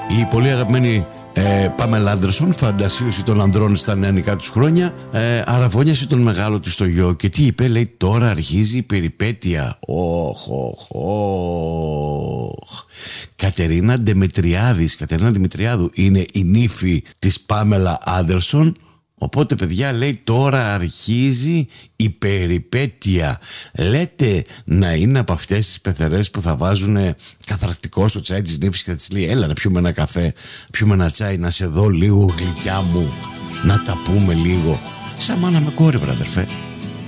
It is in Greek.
Η πολύ αγαπημένη Πάμελα Άντερσον, φαντασίωση των ανδρών στα νεανικά τους χρόνια, αραβώνιασε τον μεγάλο της στο γιο. Και τι είπε, λέει, τώρα αρχίζει η περιπέτεια. Κατερίνα Δημητριάδου είναι η νύφη της Πάμελα Άντερσον. Οπότε παιδιά, λέει, τώρα αρχίζει η περιπέτεια. Λέτε να είναι από αυτές τις πεθερές που θα βάζουν καθαρακτικό στο τσάι της νύφης και θα της λέει, έλα να πιούμε ένα καφέ, πιούμε ένα τσάι, να σε δω λίγο γλυκιά μου, να τα πούμε λίγο. Σαν μάνα με κόρη, βρε αδερφέ.